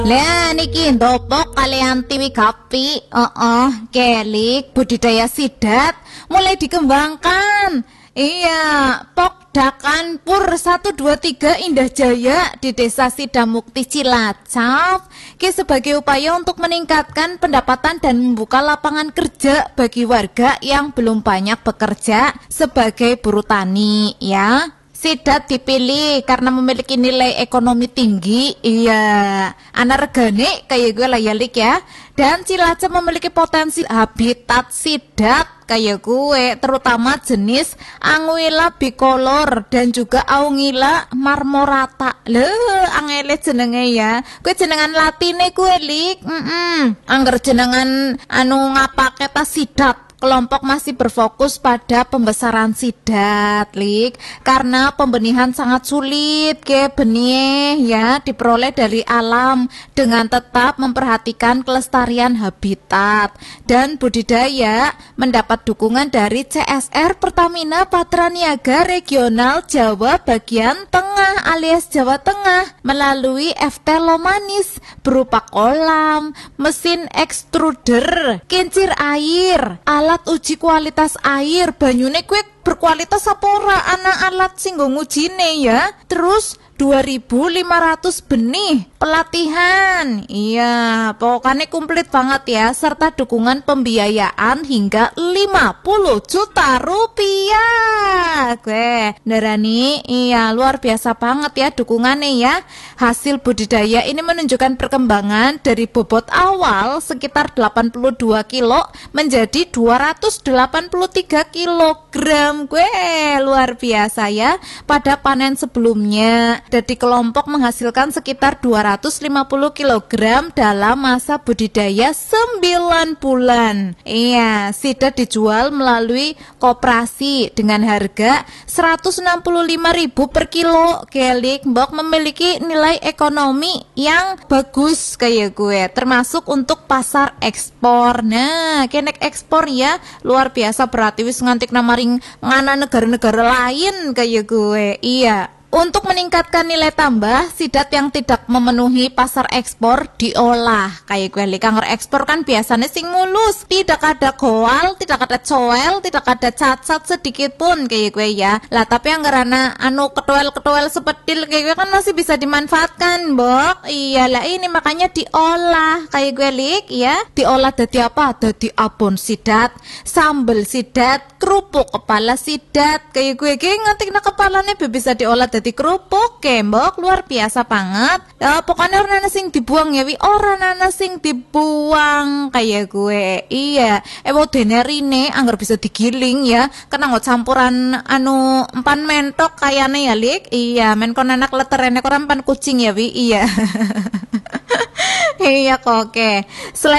Lah niki ndopok kalian tiwi gapi. Kelik budidaya sidat mulai dikembangkan. Iya, Pokdakan Pur 123 Indah Jaya di Desa Sidamukti Cilacap sebagai upaya untuk meningkatkan pendapatan dan membuka lapangan kerja bagi warga yang belum banyak bekerja sebagai buruh tani ya. Sidat dipilih karena memiliki nilai ekonomi tinggi, iya, anak regane kayak gue layalik ya. Dan Cilacap memiliki potensi habitat sidat kayak gue, terutama jenis Anguilla bicolor dan juga Aungilla marmorata. Angele jenenge ya. Gue jenengan latine gue lik. Angger jenengan ngapake ta sidat. Kelompok masih berfokus pada pembesaran sidat, lik, karena pembenihan sangat sulit, benih ya diperoleh dari alam dengan tetap memperhatikan kelestarian habitat dan budidaya mendapat dukungan dari CSR Pertamina Patraniaga Regional Jawa Bagian Tengah alias Jawa Tengah melalui FT Lomanis berupa kolam, mesin extruder, kincir air, alat uji kualitas air, banyune kue berkualitas apa ora ana alat sing nggo ngujine ya. Terus 2.500 benih, pelatihan, iya, pokoknya komplit banget ya, serta dukungan pembiayaan hingga 50 juta rupiah. Gue nerani, iya, luar biasa banget ya dukungannya ya. Hasil budidaya ini menunjukkan perkembangan dari bobot awal sekitar 82 kilo menjadi 283 kilogram. Gue luar biasa ya. Pada panen sebelumnya dari kelompok menghasilkan sekitar 250 kg dalam masa budidaya 9 bulan. Iya, sidat dijual melalui koperasi dengan harga 165.000 per kilo. Kelik mbok memiliki nilai ekonomi yang bagus kayak gue, termasuk untuk pasar ekspor. Nah, kenek ekspor ya, luar biasa berarti wis ngantik namaring ngana negara-negara lain kayak gue. Iya. Untuk meningkatkan nilai tambah, sidat yang tidak memenuhi pasar ekspor diolah. Kayak gue likanger ekspor kan biasanya sing mulus, tidak ada goal, tidak ada coel, tidak ada cacat sedikit pun kayak gue ya. Lah tapi yang karena ketuel sepetil kayak gue kan masih bisa dimanfaatkan, Bok. Iyalah ini makanya diolah kayak gue lik ya. Diolah dari apa? Dari abon sidat, sambel sidat, kerupuk kepala sidat kayak gue ngantik kepalanya bisa diolah dari kerupuk, kembok, luar biasa banget. Pokoknya orang sing dibuang ya, orang sing dibuang kayak gue. Iya, dene rine anggar bisa digiling ya. Karena nggak campuran empan mentok kayane ya, lik. Iya, men kon anak leterene koran empan kucing ya, iya. Iya kok, oke. Selain